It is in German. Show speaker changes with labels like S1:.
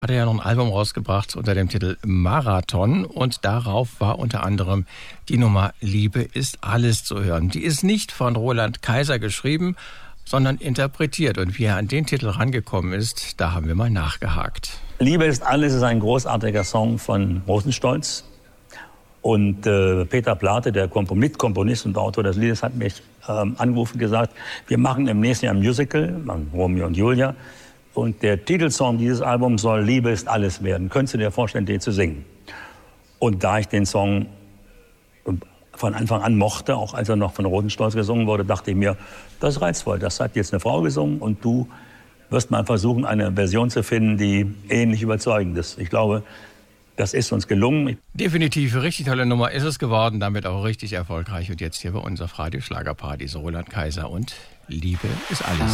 S1: Hat er ja noch ein Album rausgebracht unter dem Titel Marathon und darauf war unter anderem die Nummer Liebe ist alles zu hören. Die ist nicht von Roland Kaiser geschrieben, sondern interpretiert. Und wie er an den Titel rangekommen ist, da haben wir mal nachgehakt.
S2: Liebe ist alles ist ein großartiger Song von Rosenstolz. Und Peter Plate, der Mitkomponist und Autor des Liedes, hat mich angerufen und gesagt, wir machen im nächsten Jahr ein Musical, Romeo und Julia. Und der Titelsong dieses Albums soll Liebe ist alles werden. Könntest du dir vorstellen, den zu singen? Und da ich den Song von Anfang an mochte, auch als er noch von Rosenstolz gesungen wurde, dachte ich mir, das ist reizvoll. Das hat jetzt eine Frau gesungen und du wirst mal versuchen, eine Version zu finden, die ähnlich überzeugend ist. Ich glaube, das ist uns gelungen.
S1: Definitiv, richtig tolle Nummer ist es geworden, damit auch richtig erfolgreich. Und jetzt hier bei uns auf Radio Schlagerparadies, Roland Kaiser und Liebe ist alles.